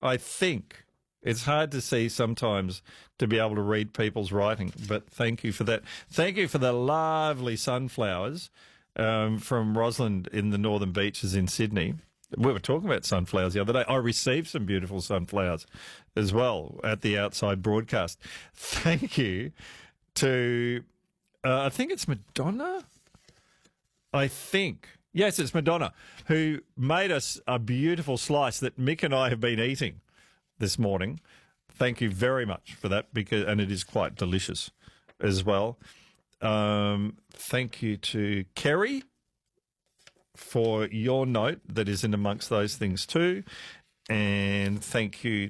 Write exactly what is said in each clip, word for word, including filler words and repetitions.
I think. It's hard to see sometimes to be able to read people's writing, but thank you for that. Thank you for the lovely sunflowers um, from Rosalind in the Northern Beaches in Sydney. We were talking about sunflowers the other day. I received some beautiful sunflowers as well at the outside broadcast. Thank you to, uh, I think it's Madonna. I think. Yes, it's Madonna, who made us a beautiful slice that Mick and I have been eating this morning. Thank you very much for that, because and it is quite delicious as well. Um, thank you to Kerry for your note that is in amongst those things too. And thank you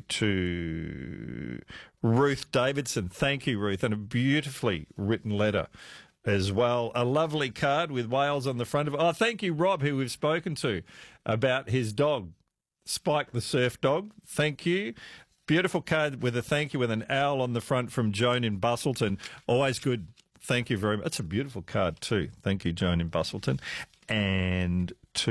to Ruth Davidson. Thank you, Ruth, and a beautifully written letter as well. A lovely card with Wales on the front of it. Oh, thank you, Rob, who we've spoken to about his dog, Spike the surf dog. Thank you. Beautiful card with a thank you with an owl on the front from Joan in Bustleton. Always good. Thank you very much. It's a beautiful card too. Thank you, Joan in Bustleton. And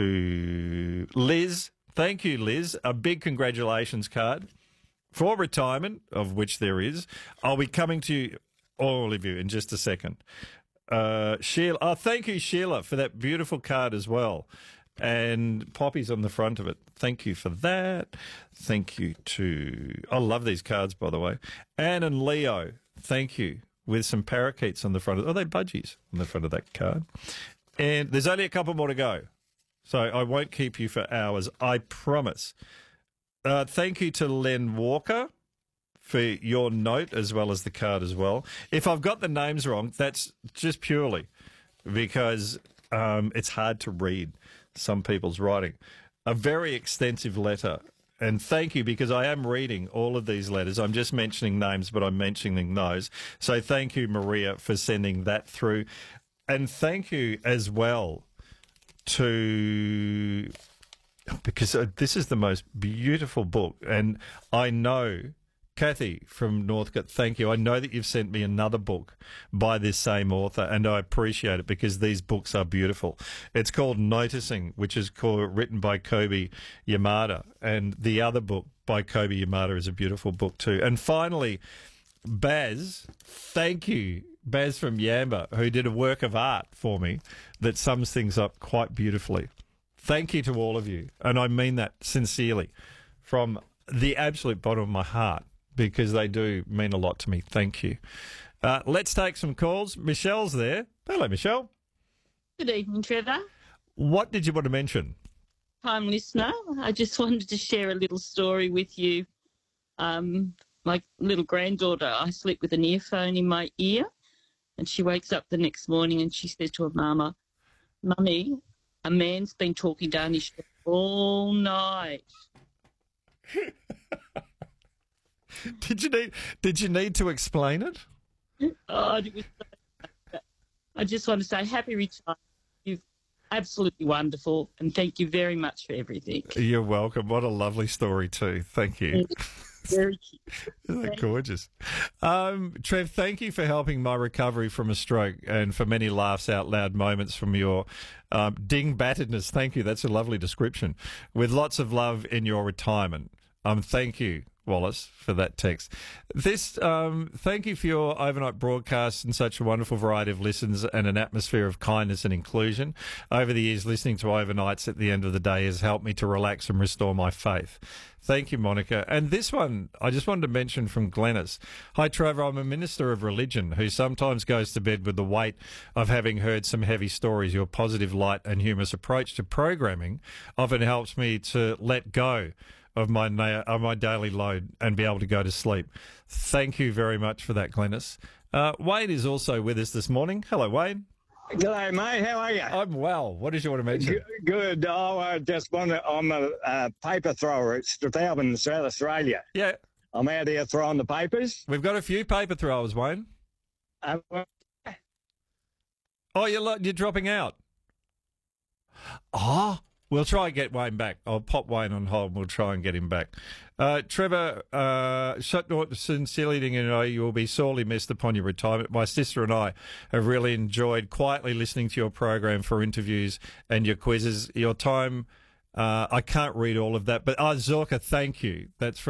to Liz, thank you, Liz. A big congratulations card for retirement, of which there is. I'll be coming to you, all of you, in just a second. Uh, Sheila, oh, thank you, Sheila, for that beautiful card as well. And Poppy's on the front of it. Thank you for that. Thank you to... I love these cards, by the way. Anne and Leo, thank you, with some parakeets on the front of... Oh, they budgies on the front of that card. And there's only a couple more to go, so I won't keep you for hours, I promise. Uh, thank you to Len Walker for your note as well as the card as well. If I've got the names wrong, that's just purely because um, it's hard to read some people's writing. A very extensive letter. And thank you, because I am reading all of these letters. I'm just mentioning names, but I'm mentioning those. So thank you, Maria, for sending that through. And thank you as well to... Because this is the most beautiful book. And I know... Kathy from Northcote, thank you. I know that you've sent me another book by this same author, and I appreciate it because these books are beautiful. It's called Noticing, which is called, written by Kobe Yamada, and the other book by Kobe Yamada is a beautiful book too. And finally, Baz, thank you, Baz from Yamba, who did a work of art for me that sums things up quite beautifully. Thank you to all of you, and I mean that sincerely from the absolute bottom of my heart, because they do mean a lot to me. Thank you. Uh, let's take some calls. Michelle's there. Hello, Michelle. Good evening, Trevor. What did you want to mention? Time listener. I just wanted to share a little story with you. Um, my little granddaughter, I sleep with an earphone in my ear, and she wakes up the next morning and she said to her mama, "Mummy, a man's been talking down his street all night." Did you need Did you need to explain it? Oh, it was so, I just want to say happy retirement. You're absolutely wonderful, and thank you very much for everything. You're welcome. What a lovely story too. Thank you. Very cute. Isn't that gorgeous? Um, Trev, thank you for helping my recovery from a stroke and for many laughs out loud moments from your um, ding-battedness. Thank you. That's a lovely description. With lots of love in your retirement. Um, thank you, Wallace, for that text. This, um, thank you for your overnight broadcasts and such a wonderful variety of listens and an atmosphere of kindness and inclusion. Over the years, listening to overnights at the end of the day has helped me to relax and restore my faith. Thank you, Monica. And this one, I just wanted to mention from Glennis. Hi, Trevor. I'm a minister of religion who sometimes goes to bed with the weight of having heard some heavy stories. Your positive light and humorous approach to programming often helps me to let go of my na- of my daily load and be able to go to sleep. Thank you very much for that, Glennis. Uh, Wayne is also with us this morning. Hello, Wayne. G'day, mate. How are you? I'm well. What did you want to mention? G- Good. Oh, I just want to, I'm a uh, paper thrower at Strathalbyn, South Australia. Yeah. I'm out here throwing the papers. We've got a few paper throwers, Wayne. Uh, Oh, you're, lo- you're dropping out. Ah. We'll try and get Wayne back. I'll pop Wayne on hold and we'll try and get him back. Uh, Trevor, uh, sincerely, you know, you will be sorely missed upon your retirement. My sister and I have really enjoyed quietly listening to your program for interviews and your quizzes. Your time, uh, I can't read all of that, but uh, Zorka, thank you. That's from